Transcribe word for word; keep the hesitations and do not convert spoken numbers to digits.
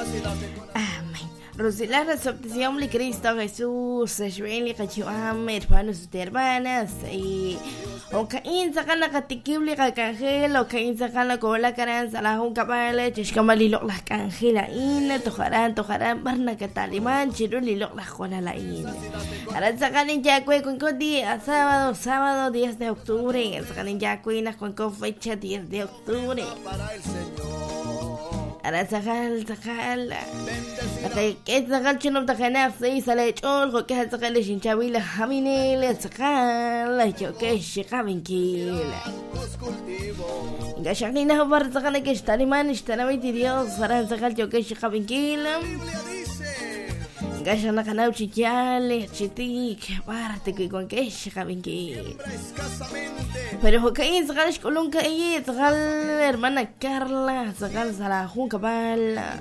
Amén. Rosila, resurrección de Cristo Jesús, Shveli, Cachuam, hermanos y hermanas, y Okain sacan la catiquible cangel, Okain sacan la cola caranza, la junca pale, Chishkamalilo la cangela ina, Tojarán, Tojarán, Barna Cataliman, Chirulilo la jola la ina. Ahora sacan en Yacue con día, sábado, sábado diez de octubre, sacan en Yacue con fecha diez de octubre. Ahora sacan, sacan la que sacan chino tajana seis sale chol que sacan le chinchavila jaminele sacan la choque shikavinkila inga shakina bar sacan que está man está na Dios para sacan choque shikavinkila inga shana kana chichale chitik parte que con que shikavinkila pero que sacan colunca y sacan hermana Carla sacan sala junca bala